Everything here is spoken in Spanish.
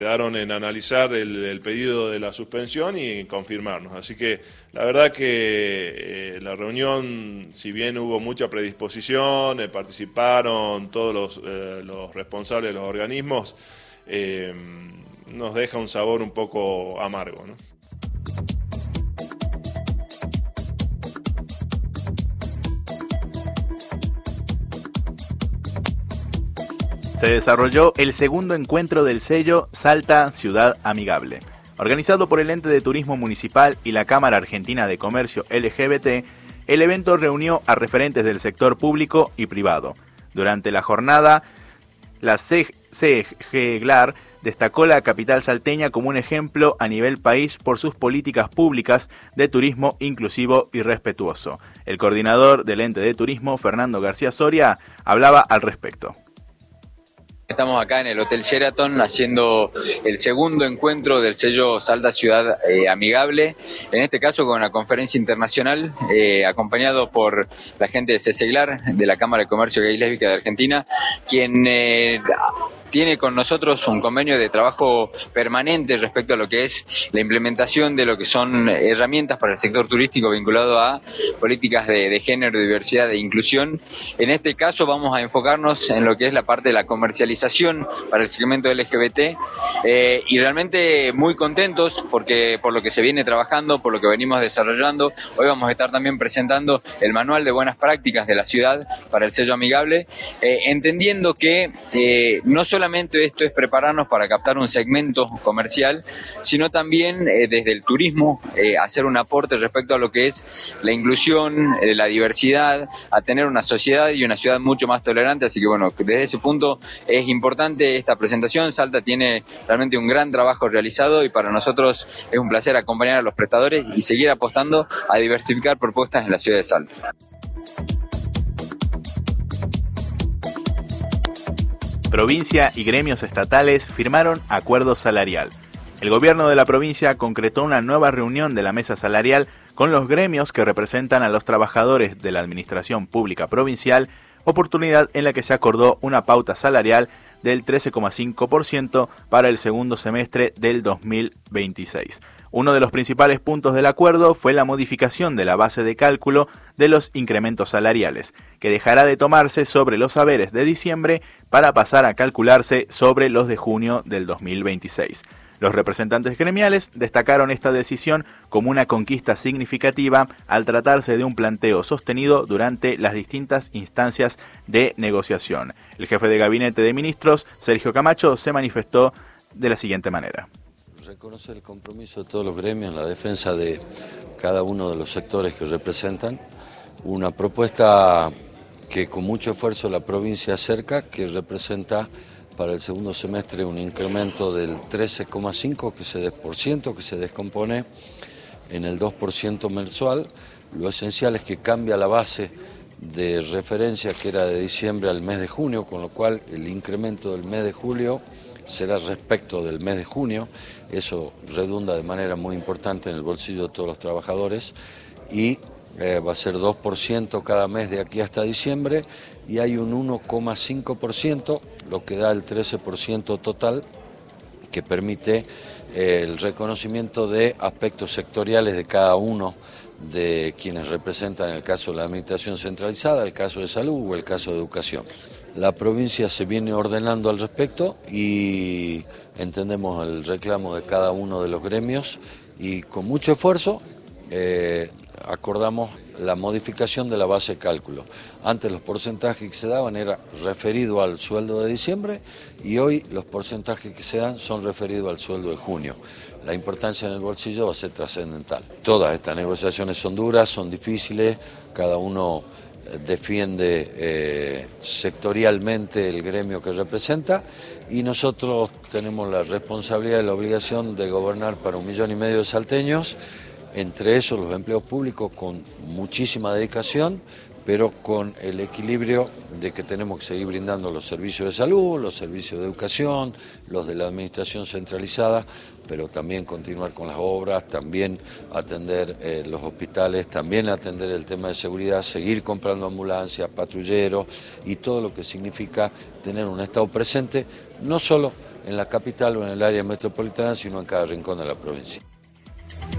Quedaron en analizar el pedido de la suspensión y confirmarnos. Así que la verdad que la reunión, si bien hubo mucha predisposición, participaron todos los responsables de los organismos, nos deja un sabor un poco amargo, ¿no? Se desarrolló el segundo encuentro del sello Salta Ciudad Amigable. Organizado por el Ente de Turismo Municipal y la Cámara Argentina de Comercio LGBT, el evento reunió a referentes del sector público y privado. Durante la jornada, la CGLAR destacó la capital salteña como un ejemplo a nivel país por sus políticas públicas de turismo inclusivo y respetuoso. El coordinador del Ente de Turismo, Fernando García Soria, hablaba al respecto. Estamos acá en el Hotel Sheraton haciendo el segundo encuentro del sello Salta Ciudad Amigable, en este caso con una conferencia internacional acompañado por la gente de CECEGLAR, de la Cámara de Comercio Gay y Lésbica de Argentina, quien tiene con nosotros un convenio de trabajo permanente respecto a lo que es la implementación de lo que son herramientas para el sector turístico vinculado a políticas de género, diversidad e inclusión. En este caso vamos a enfocarnos en lo que es la parte de la comercialización para el segmento LGBT y realmente muy contentos porque por lo que se viene trabajando, por lo que venimos desarrollando. Hoy vamos a estar también presentando el manual de buenas prácticas de la ciudad para el sello amigable, entendiendo que no solamente esto es prepararnos para captar un segmento comercial, sino también desde el turismo hacer un aporte respecto a lo que es la inclusión, la diversidad, a tener una sociedad y una ciudad mucho más tolerante. Así que bueno, desde ese punto es importante esta presentación. Salta tiene realmente un gran trabajo realizado y para nosotros es un placer acompañar a los prestadores y seguir apostando a diversificar propuestas en la ciudad de Salta. Provincia y gremios estatales firmaron acuerdo salarial. El gobierno de la provincia concretó una nueva reunión de la mesa salarial con los gremios que representan a los trabajadores de la administración pública provincial, oportunidad en la que se acordó una pauta salarial del 13,5% para el segundo semestre del 2026. Uno de los principales puntos del acuerdo fue la modificación de la base de cálculo de los incrementos salariales, que dejará de tomarse sobre los haberes de diciembre para pasar a calcularse sobre los de junio del 2026. Los representantes gremiales destacaron esta decisión como una conquista significativa al tratarse de un planteo sostenido durante las distintas instancias de negociación. El jefe de gabinete de ministros, Sergio Camacho, se manifestó de la siguiente manera. Reconocer el compromiso de todos los gremios en la defensa de cada uno de los sectores que representan. Una propuesta que con mucho esfuerzo la provincia acerca, que representa para el segundo semestre un incremento del 13,5% que se descompone en el 2% mensual. Lo esencial es que cambia la base de referencia que era de diciembre al mes de junio, con lo cual el incremento del mes de julio será respecto del mes de junio. Eso redunda de manera muy importante en el bolsillo de todos los trabajadores y va a ser 2% cada mes de aquí hasta diciembre y hay un 1,5%, lo que da el 13% total, que permite el reconocimiento de aspectos sectoriales de cada uno de quienes representan el caso de la administración centralizada, el caso de salud o el caso de educación. La provincia se viene ordenando al respecto y entendemos el reclamo de cada uno de los gremios y con mucho esfuerzo acordamos la modificación de la base de cálculo. Antes los porcentajes que se daban era referido al sueldo de diciembre y hoy los porcentajes que se dan son referidos al sueldo de junio. La importancia en el bolsillo va a ser trascendental. Todas estas negociaciones son duras, son difíciles, cada uno defiende sectorialmente el gremio que representa y nosotros tenemos la responsabilidad y la obligación de gobernar para 1,5 millones de salteños, entre esos los empleos públicos con muchísima dedicación, pero con el equilibrio de que tenemos que seguir brindando los servicios de salud, los servicios de educación, los de la administración centralizada, pero también continuar con las obras, también atender los hospitales, también atender el tema de seguridad, seguir comprando ambulancias, patrulleros y todo lo que significa tener un Estado presente, no solo en la capital o en el área metropolitana, sino en cada rincón de la provincia.